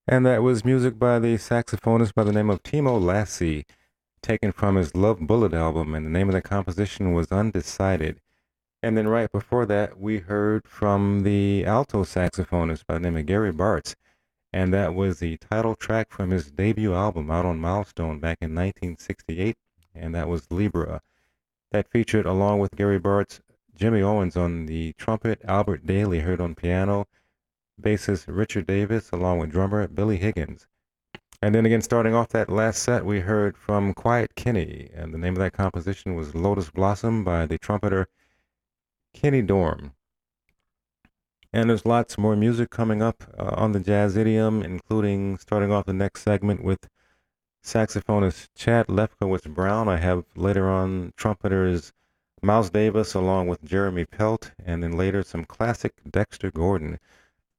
And that was music by the saxophonist by the name of Timo Lassie, taken from his Love Bullet album, and the name of the composition was Undecided. And then right before that, we heard from the alto saxophonist by the name of Gary Bartz, and that was the title track from his debut album out on Milestone back in 1968, and that was Libra. That featured, along with Gary Bartz, Jimmy Owens on the trumpet, Albert Daly heard on piano, bassist Richard Davis, along with drummer Billy Higgins. And then again, starting off that last set, we heard from Quiet Kenny, and the name of that composition was Lotus Blossom by the trumpeter Kenny Dorm. And there's lots more music coming up on the Jazz Idiom, including starting off the next segment with saxophonist Chad Lefkowitz Brown. I have later on trumpeters Miles Davis along with Jeremy Pelt, and then later some classic Dexter Gordon.